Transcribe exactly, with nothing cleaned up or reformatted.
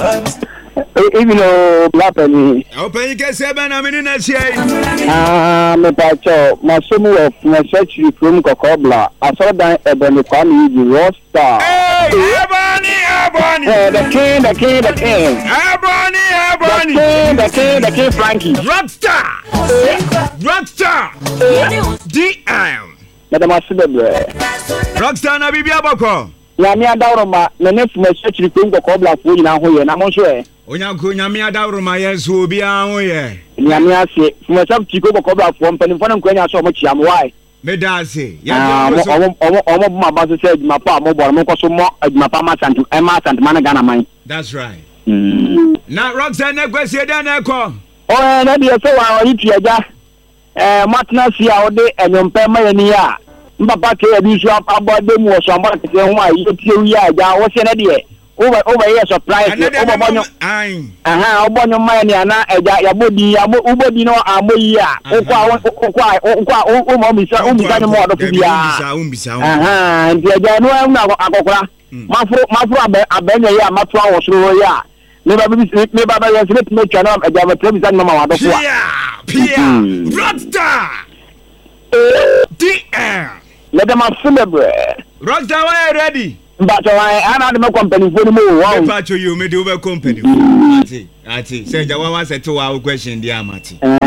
Even though black penny. Open you can say ben I'm in a shade. Ah, me pacho, my son of my search from Cocobla. I saw that Ebony Kwame the Rockstar. Hey, Ebony, Ebony. The king, the king, the king. Ebony, Ebony. The king, the king, the king, Frankie. Rockstar. Rockstar. D M. Madam Asibebre. Rockstar na bibi aboko. Nyame adawroma na nefu me search from Cocobla for you na hoye na mo so. Onyanko nyame adawroma yenso obi an hoye. Nyame ase from search Chico Cocobla for mpanimfo na nkwanya so mo chiam why. Me dase. Ya omo omo omo ma ba so say adwuma pa mo bor mo koso mo adwuma pa ma sant e ma sant man Ghana man. That's right. Mm. Na Rockstar na kwesi da na ekọ. Oh na dey so wa ori tiaja. Eh matna si a ode enyompe ma yani a. Mbapa ke abi so abode mu so amara ke ho a yetie wi aja wo se na dey. Over over here surprise over bonyo. Aha obonyo ma yani ana eja ya bodi ya ubodi no amoyi a. Okwa okwa okwa o mo mi sa o mi sa ni mo odo bia. Aha ndi eja no am na akokora. Mafro mafro abe abenya ya mafro a wo soro ya. Me ba bi me ba ba ya se me twa no eja ma twa bi sa ni mama wado kwa. Pia Rockstar D M. Let them celebrate. Rockstar why ready? But I am not company for the move. Pacho you me do over company. Ati ati say jawa wan settle our question there amati.